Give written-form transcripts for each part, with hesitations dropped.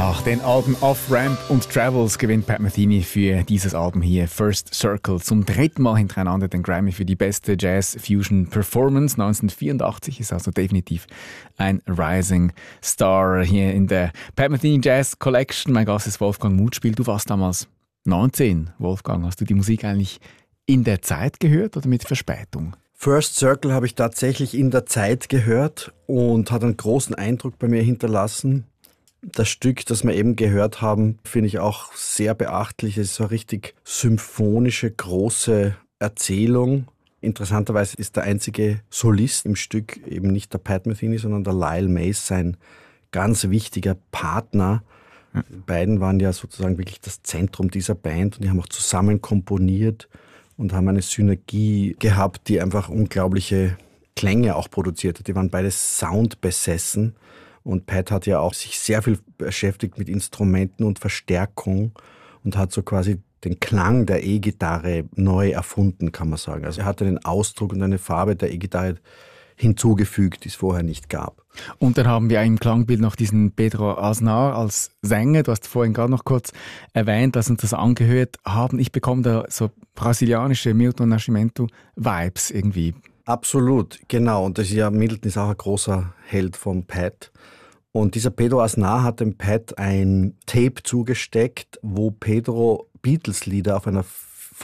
Nach den Alben Off-Ramp und Travels gewinnt Pat Metheny für dieses Album hier First Circle zum dritten Mal hintereinander den Grammy für die beste Jazz-Fusion-Performance. 1984 ist also definitiv ein Rising Star hier in der Pat Metheny Jazz Collection. Mein Gast ist Wolfgang Mutspiel. Du warst damals 19, Wolfgang. Hast du die Musik eigentlich in der Zeit gehört oder mit Verspätung? First Circle habe ich tatsächlich in der Zeit gehört und hat einen großen Eindruck bei mir hinterlassen. Das Stück, das wir eben gehört haben, finde ich auch sehr beachtlich. Es ist so eine richtig symphonische, große Erzählung. Interessanterweise ist der einzige Solist im Stück eben nicht der Pat Metheny, sondern der Lyle Mays, sein ganz wichtiger Partner. Die beiden waren ja sozusagen wirklich das Zentrum dieser Band und die haben auch zusammen komponiert und haben eine Synergie gehabt, die einfach unglaubliche Klänge auch produziert hat. Die waren beide soundbesessen. Und Pat hat ja auch sich sehr viel beschäftigt mit Instrumenten und Verstärkung und hat so quasi den Klang der E-Gitarre neu erfunden, kann man sagen. Also er hat einen Ausdruck und eine Farbe der E-Gitarre hinzugefügt, die es vorher nicht gab. Und dann haben wir im Klangbild noch diesen Pedro Aznar als Sänger. Du hast vorhin gerade noch kurz erwähnt, dass uns das angehört haben. Ich bekomme da so brasilianische Milton Nascimento-Vibes irgendwie. Absolut, genau. Und das ist ja, Milton ist auch ein großer Held von Pat. Und dieser Pedro Aznar hat dem Pat ein Tape zugesteckt, wo Pedro Beatles-Lieder auf einer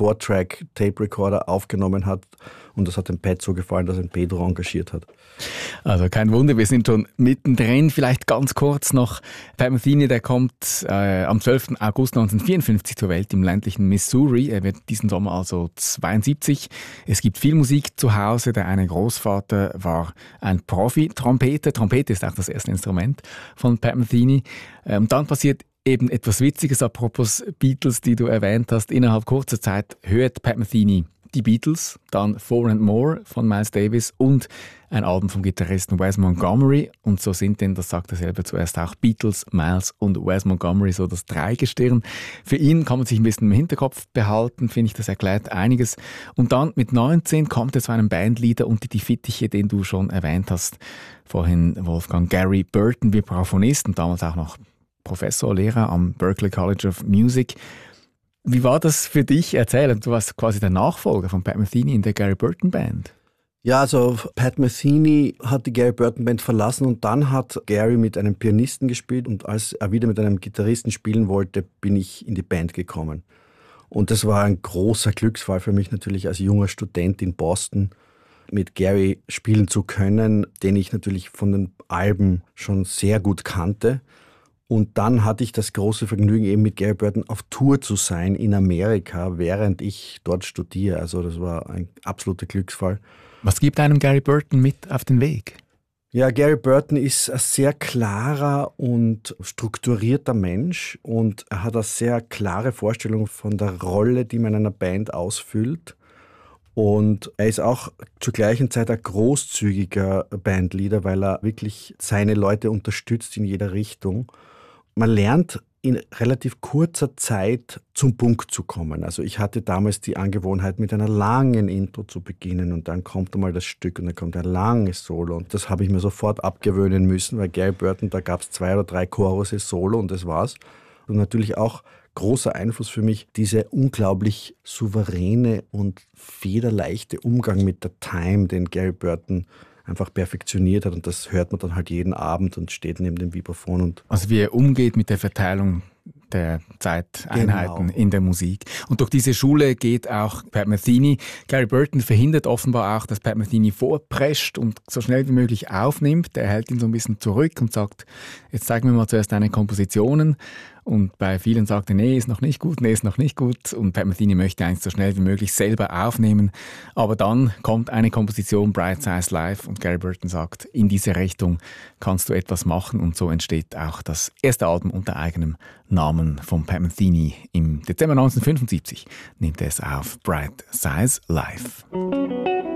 4-Track-Tape-Recorder aufgenommen hat. Und das hat dem Pat so gefallen, dass er den Pedro engagiert hat. Also kein Wunder, wir sind schon mittendrin. Vielleicht ganz kurz noch. Pat Metheny, der kommt am 12. August 1954 zur Welt im ländlichen Missouri. Er wird diesen Sommer also 72. Es gibt viel Musik zu Hause. Der eine Großvater war ein Profi-Trompeter. Trompete ist auch das erste Instrument von Pat Metheny. Dann passiert eben etwas Witziges, apropos Beatles, die du erwähnt hast. Innerhalb kurzer Zeit hört Pat Metheny die Beatles, dann Four and More von Miles Davis und ein Album vom Gitarristen Wes Montgomery. Und so sind denn, das sagt er selber zuerst auch, Beatles, Miles und Wes Montgomery so das Dreigestirn. Für ihn kann man sich ein bisschen im Hinterkopf behalten, finde ich, das erklärt einiges. Und dann mit 19 kommt er zu einem Bandleader unter die Fittiche, den du schon erwähnt hast. Vorhin Wolfgang Gary Burton, Vibraphonist und damals auch noch Professor, Lehrer am Berklee College of Music. Wie war das für dich? Erzähl, du warst quasi der Nachfolger von Pat Metheny in der Gary Burton Band. Ja, also Pat Metheny hat die Gary Burton Band verlassen und dann hat Gary mit einem Pianisten gespielt und als er wieder mit einem Gitarristen spielen wollte, bin ich in die Band gekommen. Und das war ein großer Glücksfall für mich natürlich als junger Student in Boston, mit Gary spielen zu können, den ich natürlich von den Alben schon sehr gut kannte. Und dann hatte ich das große Vergnügen, eben mit Gary Burton auf Tour zu sein in Amerika, während ich dort studiere. Also das war ein absoluter Glücksfall. Was gibt einem Gary Burton mit auf den Weg? Ja, Gary Burton ist ein sehr klarer und strukturierter Mensch und er hat eine sehr klare Vorstellung von der Rolle, die man in einer Band ausfüllt. Und er ist auch zur gleichen Zeit ein großzügiger Bandleader, weil er wirklich seine Leute unterstützt in jeder Richtung. Man lernt in relativ kurzer Zeit zum Punkt zu kommen. Also ich hatte damals die Angewohnheit, mit einer langen Intro zu beginnen und dann kommt einmal das Stück und dann kommt ein langes Solo und das habe ich mir sofort abgewöhnen müssen, weil Gary Burton, da gab es 2 oder 3 Chorusse Solo und das war's. Und natürlich auch großer Einfluss für mich, dieser unglaublich souveräne und federleichte Umgang mit der Time, den Gary Burton einfach perfektioniert hat und das hört man dann halt jeden Abend und steht neben dem Vibraphon. Und also wie er umgeht mit der Verteilung der Zeiteinheiten Genau. in der Musik. Und durch diese Schule geht auch Pat Metheny. Gary Burton verhindert offenbar auch, dass Pat Metheny vorprescht und so schnell wie möglich aufnimmt. Er hält ihn so ein bisschen zurück und sagt, jetzt zeig mir mal zuerst deine Kompositionen. Und bei vielen sagt er, nee, ist noch nicht gut, nee, ist noch nicht gut. Und Pat Metheny möchte eigentlich so schnell wie möglich selber aufnehmen. Aber dann kommt eine Komposition, Bright Size Live, und Gary Burton sagt, in diese Richtung kannst du etwas machen. Und so entsteht auch das erste Album unter eigenem Namen von Pat Metheny. Im Dezember 1975 nimmt er es auf, Bright Size Live.